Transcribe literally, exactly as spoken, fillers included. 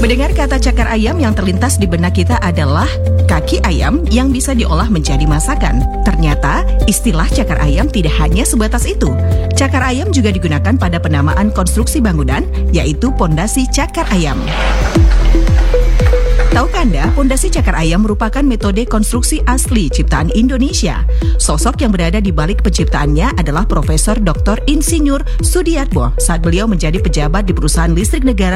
Mendengar kata cakar ayam, yang terlintas di benak kita adalah kaki ayam yang bisa diolah menjadi masakan. Ternyata istilah cakar ayam tidak hanya sebatas itu. Cakar ayam juga digunakan pada penamaan konstruksi bangunan, yaitu pondasi cakar ayam. Tahukah Anda, pondasi cakar ayam merupakan metode konstruksi asli ciptaan Indonesia. Sosok yang berada di balik penciptaannya adalah Profesor Doktor Insinyur Sudiatmo saat beliau menjadi pejabat di perusahaan listrik negara